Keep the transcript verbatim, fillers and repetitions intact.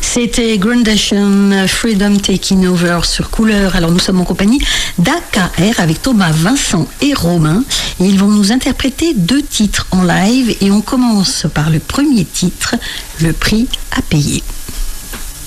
C'était Grandation, Freedom Taking Over sur Couleur. Alors nous sommes en compagnie d'A K R avec Thomas, Vincent et Romain. Et ils vont nous interpréter deux titres en live. Et on commence par le premier titre, Le prix à payer.